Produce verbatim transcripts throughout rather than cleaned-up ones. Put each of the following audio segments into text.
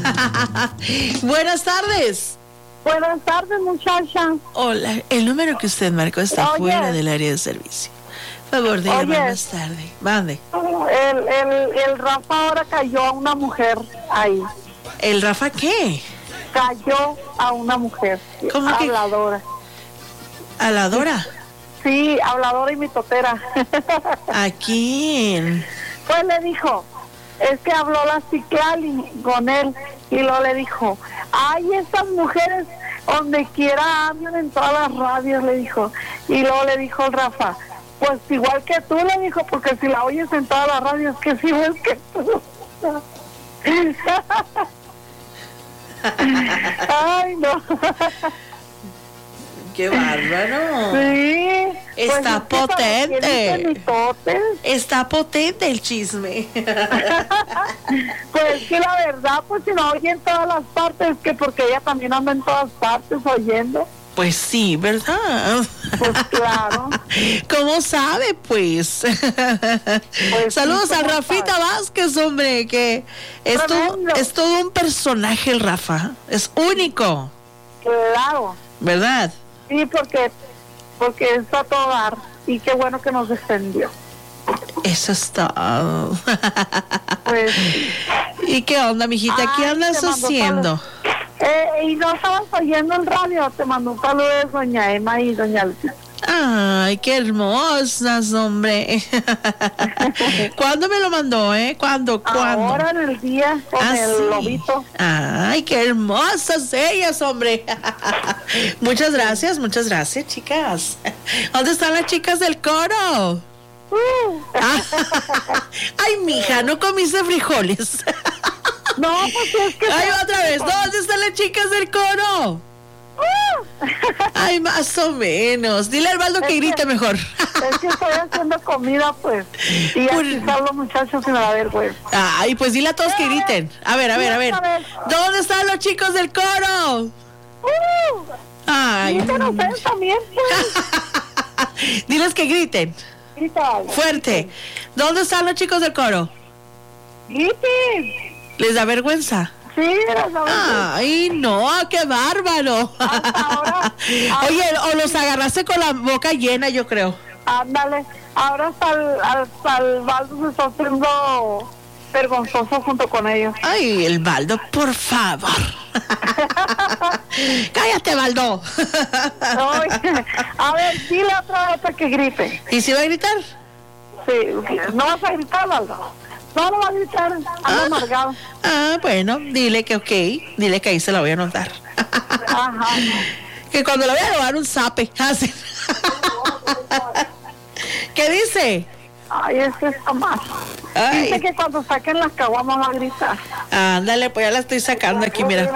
Buenas tardes. Buenas tardes, muchacha. Hola, el número que usted marcó está Oye. fuera del área de servicio. Por favor, de Oye. llamar más tarde. Mande. El, el, el Rafa ahora cayó a una mujer ahí. ¿El Rafa qué? Cayó a una mujer. ¿Cómo que? Habladora. ¿A la Dora? Sí, habladora y mitotera. ¿A quién? Pues le dijo, es que habló la Ciclali con él y luego le dijo, ay, estas mujeres donde quiera hablan en todas las radios, le dijo. Y luego le dijo el Rafa, pues igual que tú, le dijo, porque si la oyes en todas las radios, que es igual que tú. Ay, no. ¡Qué bárbaro! Sí. Está pues es que potente. para que dicen mitotes. Está potente el chisme. Pues que la verdad, pues si no oye en todas las partes, que porque ella también anda en todas partes oyendo. Pues sí, ¿verdad? Pues claro. ¿Cómo sabe, pues? Pues Saludos sí, a ¿cómo Rafita sabe? Vázquez, hombre, que es todo, Tremendo. es todo un personaje el Rafa. Es único, Claro. ¿verdad? Sí, porque, porque está a todo dar. Y qué bueno que nos defendió. Eso es todo. Pues, ¿Y qué onda, mijita? ¿Qué Ay, andas te mando haciendo? eh, y no estabas oyendo el radio. Te mando un saludo de doña Emma y doña Lucía. Ay, qué hermosas, hombre. ¿Cuándo me lo mandó, eh? ¿Cuándo? ¿Cuándo? Ahora en el día con Ah, el sí. lobito. Ay, qué hermosas ellas, hombre. Muchas gracias, muchas gracias, chicas. ¿Dónde están las chicas del coro? Uh. Ay, mija, no comiste frijoles. No, pues es que... Ay, otra vez. ¿Dónde están las chicas del coro? Uh. Ay, más o menos. Dile al Baldo que Es que- grite mejor. Es que estoy haciendo comida, pues. Y Por- aquí están los muchachos y me da vergüenza. Ay, pues dile a todos que griten. A ver, a ver, a ver. ¿Dónde están los chicos del coro? Uh. Ay. Griten ustedes también, pues. Diles que griten. Grita. Fuerte. ¿Dónde están los chicos del coro? Griten. ¿Les da vergüenza? Sí, las vergüenza. Ay, no, qué bárbaro. Hasta ahora- Oye, o los agarraste con la boca llena, yo creo. Ándale. Ahora hasta el, hasta el Baldo se está haciendo vergonzoso junto con ellos. Ay, el Baldo, por favor. Cállate, Baldo. Oye, a ver, dile otra vez que grite. ¿Y si va a gritar? Sí, no vas a gritar, Baldo. No, no va a gritar, anda Ah. amargado. Ah, bueno, dile que ok, dile que ahí se la voy a anotar. Ajá. Que cuando le voy a robar un zape. Así. ¿Qué dice? Ay, ese está mal. Ay. Dice que cuando saquen las caguamas va a gritar. Ándale, pues ya la estoy sacando aquí, mira.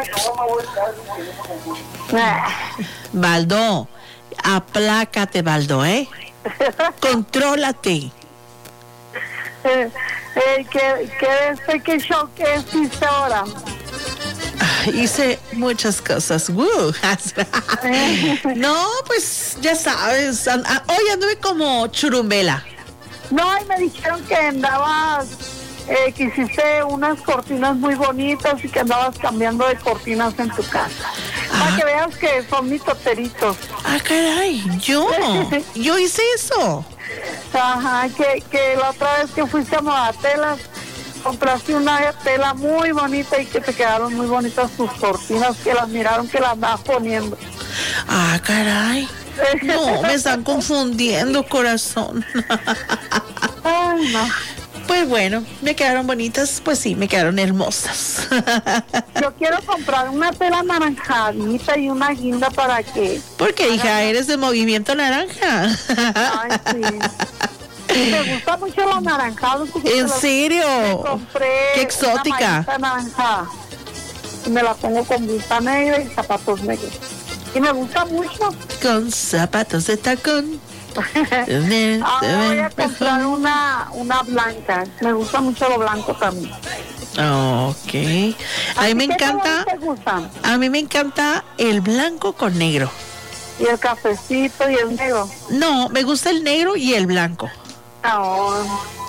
Ah. Baldo, aplácate, Baldo, ¿eh? Contrólate. Eh, eh, ¿qué, qué, este, qué show que hiciste ahora? Hice muchas cosas. ¡Woo! No, pues ya sabes. an- a- Hoy anduve como churumbela. No, y me dijeron que andabas, eh, que hiciste unas cortinas muy bonitas y que andabas cambiando de cortinas en tu casa. Para Ah. que veas que son mitoteritos. Ah, caray, yo. Yo hice eso. Ajá, que, que la otra vez que fuiste a Modatelas, compraste una tela muy bonita y que te quedaron muy bonitas tus cortinas, que las miraron que las andabas poniendo. Ah, caray. No, me están confundiendo, corazón. Ay, no. Pues bueno, me quedaron bonitas. Pues sí, me quedaron hermosas. Yo quiero comprar una tela naranjadita y una guinda para que... Porque, hija, eres de Movimiento Naranja. Ay, sí. Me gusta mucho los naranjados. fíjate, ¿En los- serio? Me compré Qué exótica. una mallita naranjada. Y me la pongo con blusa negra y zapatos negros. Y me gusta mucho. Con zapatos de tacón. Ahora voy a comprar una, una blanca. Me gusta mucho lo blanco también. Ok. A mí me ¿Qué encanta, colores te gustan? a mí me encanta el blanco con negro. Y el cafecito y el negro. No, me gusta el negro y el blanco. No.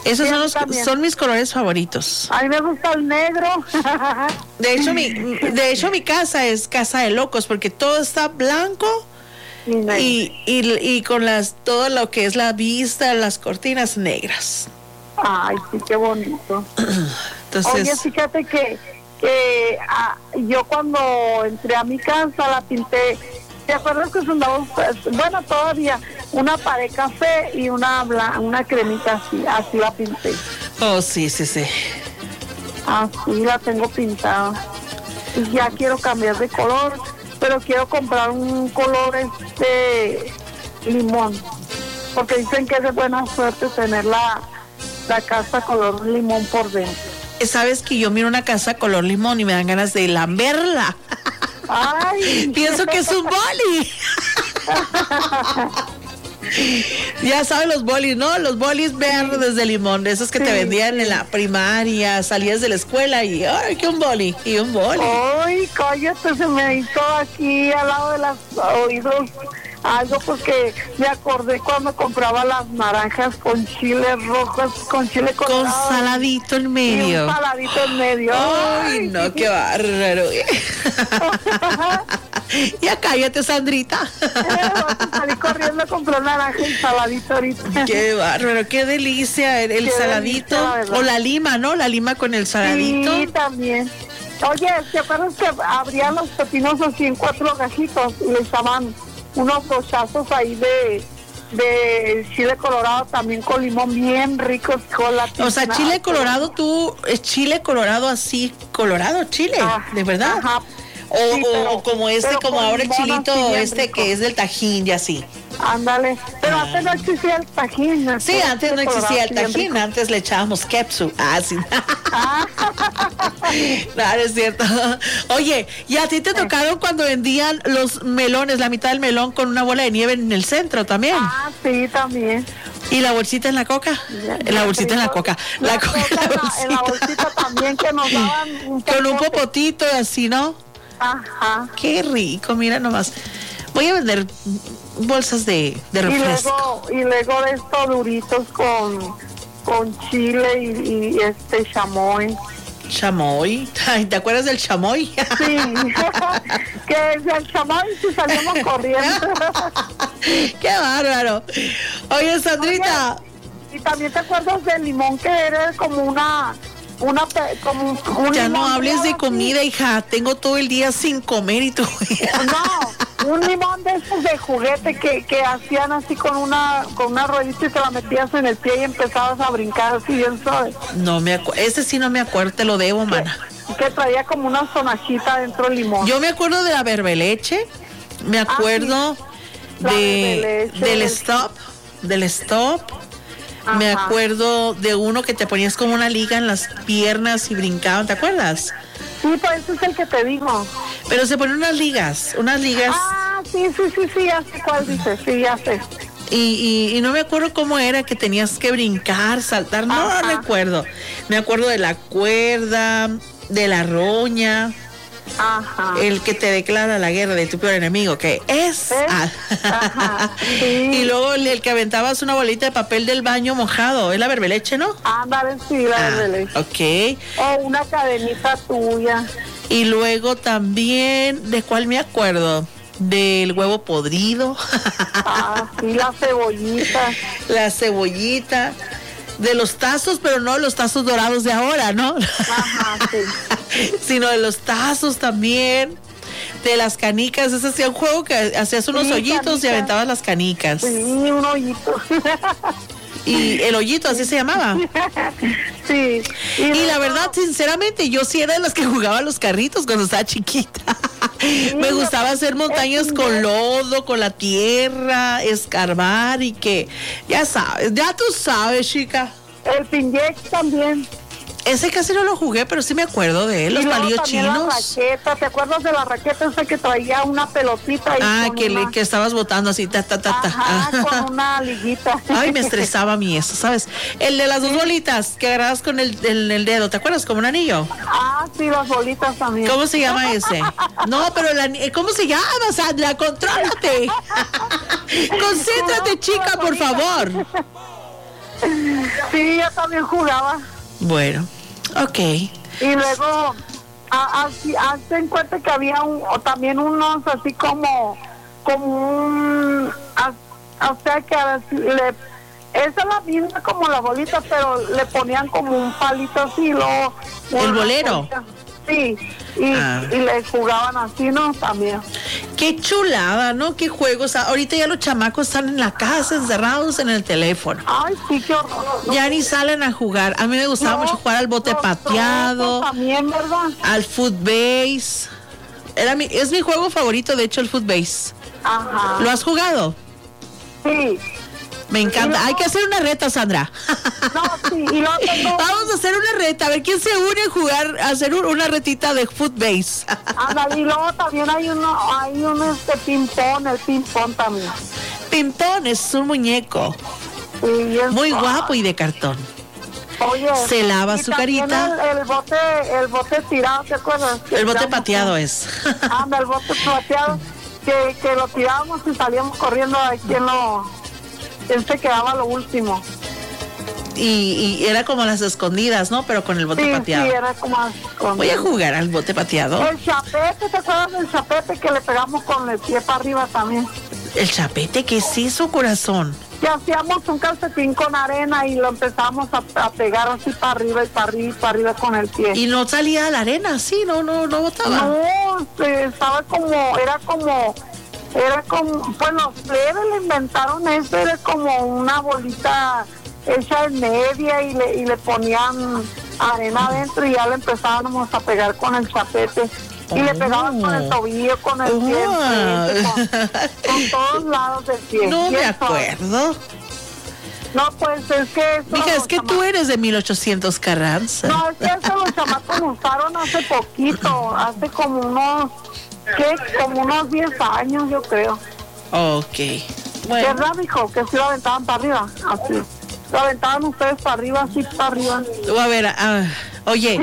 Esos Sí, son, los, también. son mis colores favoritos. A mí me gusta el negro. De hecho, mi, de hecho, mi casa es casa de locos porque todo está blanco Y negro. y, y, y con las todo lo que es la vista, las cortinas negras. Ay, sí, qué bonito. Entonces, Oye, fíjate que, que ah, yo cuando entré a mi casa la pinté. ¿Te acuerdas que usamos, bueno, todavía, una pared café y una bla- una cremita así, así la pinté. oh, sí, sí, sí. Así la tengo pintada. Y ya quiero cambiar de color, pero quiero comprar un color este limón, porque dicen que es de buena suerte tener la, la casa color limón por dentro. Sabes que yo miro una casa color limón y me dan ganas de lamberla. Ay. Pienso que es un boli. Ya saben los bolis, ¿no? Los bolis verdes de limón, esos que Sí, te vendían sí. en la primaria, salías de la escuela y ¡ay, qué un boli! Y un boli. Ay, cállate, se me hizo aquí al lado de los oídos algo porque me acordé cuando compraba las naranjas con chile rojos, con chile Con colorado. saladito en Y medio. un saladito en medio. Ay, no, qué bárbaro. Ya cállate, Sandrita. Salí corriendo a comprar naranja y saladito ahorita. Qué bárbaro, qué delicia el, el Qué saladito. delicia, ¿verdad? O la lima, ¿no? La lima con el saladito. Sí, también. Oye, ¿te acuerdas que abrían los pepinos así en cuatro gajitos y le echaban unos brochazos ahí de, de chile colorado también con limón bien ricos con la O sea, pizza? chile colorado, tú, es chile colorado así, colorado, chile, Ah, ¿de verdad? Ajá. O, Sí, o- pero- o como este, pero como con ahora el limón chilito así bien este rico. que es del Tajín y así. Ándale. Pero Ah. antes no existía el tajín. Sí, antes no existía el tajín. Tajín, antes le echábamos ketchup. Ah, sí. Ah. Claro, es cierto. Oye, ¿y a ti te tocaron cuando vendían los melones, la mitad del melón con una bola de nieve en el centro también? Ah, sí, también. ¿Y la bolsita en la coca? La bolsita en la coca. La, La coca en la en la- bolsita. en la bolsita también que nos daban un Con un popote. popotito así, ¿no? Ajá. Qué rico, mira nomás. Voy a vender bolsas de, de Y refresco. luego, y luego de estos duritos con, con chile y, y este chamoy. Chamoy. Ay, ¿te acuerdas del chamoy? Sí, que el chamoy si salimos corriendo. Qué bárbaro. Oye, Sandrita. Y también te acuerdas del limón que era como una, una, pe- como un, un Ya no limón hables de así. comida, hija. Tengo todo el día sin comer y tú. No, un limón de esos de juguete que, que hacían así con una con una ruedita y te la metías en el pie y empezabas a brincar así bien suave. No me acuerdo. Ese sí no me acuerdo, te lo debo, mana. Que traía como una sonajita dentro del limón. Yo me acuerdo de la berbeleche. Me acuerdo La de berbeleche, del del- stop. Del stop. Me Ajá. acuerdo de uno que te ponías como una liga en las piernas y brincaban, ¿te acuerdas? Sí, pues ese es el que te digo. Pero se ponen unas ligas, unas ligas. Ah, sí, sí, sí, sí, ya sé cuál dices, sí, ya sé. Y, y, y no me acuerdo cómo era que tenías que brincar, saltar, no Ajá. recuerdo. Me acuerdo de la cuerda, de la roña, Ajá. el que te declara la guerra de tu peor enemigo, que es... ¿Eh? Ah. Ajá, sí. Y luego el, el que aventabas una bolita de papel del baño mojado, es la berbeleche, ¿no? Ándale, sí, la Ah, berbeleche. ok. O una cadenita tuya. Y luego también, ¿de cuál me acuerdo? Del huevo podrido, Ah, sí, la cebollita. la cebollita, de los tazos, pero no los tazos dorados de ahora, ¿no? Ajá, sí. Sino de los tazos también, de las canicas. Ese hacía un juego que hacías unos Sí, hoyitos y canicas. aventabas las canicas. Sí, un hoyito. Y el hoyito, así se llamaba. Sí. Y la luego- verdad, sinceramente, yo sí era de las que jugaba a los carritos cuando estaba chiquita. Me gustaba hacer montañas con lodo, con la tierra, escarbar y que, ya sabes, ya tú sabes, chica. El pinjex también. Ese casi no lo jugué, pero sí me acuerdo de él, los Y luego palillos también chinos. La raqueta, ¿te acuerdas de la raqueta esa que traía una pelotita? Y Ah, con que, le- una- que estabas botando así, ta, ta, ta, ta. Ajá, Ah. con una liguita. Ay, me estresaba a mí eso, ¿sabes? El de las dos bolitas que agarrabas con el, el, el dedo, ¿te acuerdas? Como un anillo. Ah, sí, las bolitas también. ¿Cómo se llama ese? No, pero la, ¿cómo se llama, Sandra? Contrólate. Concéntrate, chica, por favor. Sí, yo también jugaba. Bueno, ok. Y luego, hazte en cuenta que había un, o también unos así como, como un, a, o sea que a, le, esa es la misma como la bolita, pero le ponían como un palito así, luego. ¿El bolero? Bolita. Sí, y, ah. y le jugaban así, ¿no? También. Qué chulada, ¿no? Qué juegos. Ahorita ya los chamacos están en la casa, encerrados en el teléfono. Ay, sí, qué horror. No, ya ni salen a jugar. A mí me gustaba no, mucho jugar al bote pateado. También, ¿verdad? Al footbase. Era mi, es mi juego favorito, de hecho, el footbase. Ajá. ¿Lo has jugado? Sí. Me encanta. Hay que hacer una reta, Sandra. No, sí, y luego tengo... Vamos a hacer una reta, a ver quién se une a jugar, a hacer una retita de footbase. Anda, y luego también hay uno, hay uno este ping-pong, el ping-pong también. Ping-pong es un muñeco. Sí, es muy guapo y de cartón. Oye, se lava su carita. El, el bote, el bote tirado, ¿te acuerdas? El bote pateado con... es. Anda, el bote pateado, que, que lo tirábamos y salíamos corriendo a quien lo... Él se quedaba lo último. Y, y era como las escondidas, ¿no? Pero con el bote sí, pateado. Sí, era como escondidas. Voy a jugar al bote pateado. El chapete, ¿te acuerdas del chapete que le pegamos con el pie para arriba también? ¿El chapete? ¿Qué es eso, corazón? Que hacíamos un calcetín con arena y lo empezamos a, a pegar así para arriba y para arriba y para arriba con el pie. ¿Y no salía a la arena? Sí, no, no, no botaba. No, estaba como, era como... Era como, pues los plebes le inventaron eso, era como una bolita hecha en media y le, y le ponían arena adentro y ya le empezábamos a pegar con el chapete. Y oh. le pegaban con el tobillo, con el oh. pie, con, con todos lados del pie. No me acuerdo. No, pues es que... Eso Mija, es que chamacos... tú eres de mil ochocientos Carranza. No, es que eso los chamacos lo usaron hace poquito, hace como unos... ¿Qué? Como unos diez años, yo creo. Ok. Bueno. ¿Verdad, mijo? Que sí lo aventaban para arriba, así. Lo aventaban ustedes para arriba, así para arriba. A ver, uh, oye.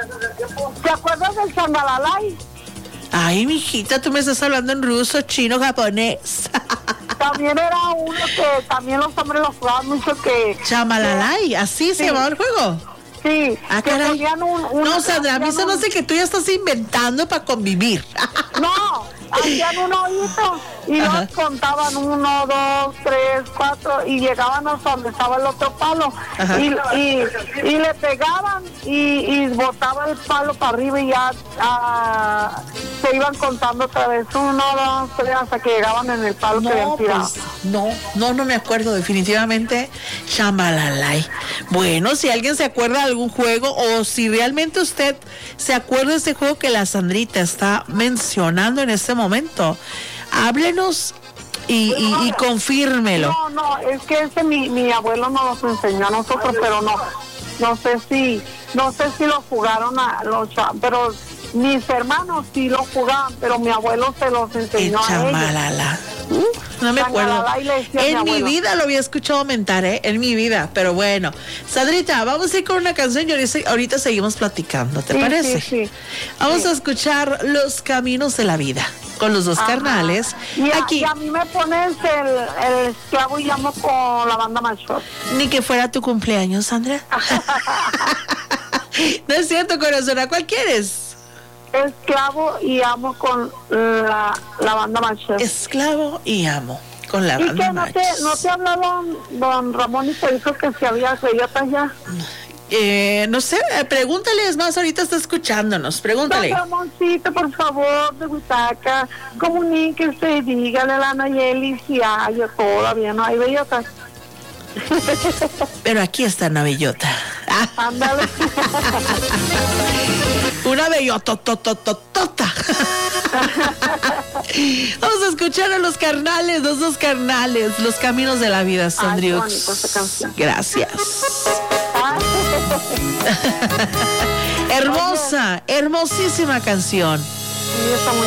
¿Te acuerdas del changalalay? Ay, mijita, tú me estás hablando en ruso, chino, japonés. También era uno que también los hombres lo jugaban mucho que... Chamalalay, ¿así sí. se llamaba el juego? Sí, ah, que ponían un, un... No, Sandra, a mí se me hace que tú ya estás inventando para convivir. No, hacían un hoyito y Ajá. los contaban uno, dos, tres, cuatro y llegaban hasta donde estaba el otro palo y, y, y le pegaban y, y botaba el palo para arriba y ya uh, se iban contando otra vez uno, dos, tres hasta que llegaban en el palo no, que habían tirado. Pues, no, no, no me acuerdo definitivamente. Shamalalay. Bueno, si alguien se acuerda de algún juego o si realmente usted se acuerda de este juego que la Sandrita está mencionando en este momento, háblenos y, y, y confírmelo. No, no, es que ese mi, mi abuelo nos los enseñó a nosotros, pero no, no sé si, no sé si lo jugaron a los, pero mis hermanos sí lo jugaban, pero mi abuelo se los enseñó a ellos. Uh, no me acuerdo. En mi, mi vida lo había escuchado mentar, ¿eh? En mi vida, pero bueno. Sandrita, vamos a ir con una canción y ahorita seguimos platicando, ¿te sí, parece? Sí, sí. Vamos sí. a escuchar Los Caminos de la Vida con los dos Ajá. carnales. Y a, Aquí. y a mí me pones el, el esclavo y amo con la banda Macho. Ni que fuera tu cumpleaños, Sandra. No es cierto, corazón, ¿a cuál quieres? Esclavo y amo con la, la banda Macho. Esclavo y amo con la ¿Y banda que no te, no te habló don, don Ramón y te dijo que si había bellotas ya? Eh, no sé, pregúntale, es más, ahorita está escuchándonos, pregúntale. Don Ramoncito, por favor, de Huitaca, comuníquese y dígale a la Nayeli si hay o todavía no hay bellotas. Pero aquí está una bellota. Ándale. Una bellototototota. Vamos a escuchar a los carnales, los dos carnales, Los Caminos de la Vida, Sandriux. Gracias. Hermosa, hermosísima canción. Sí, está muy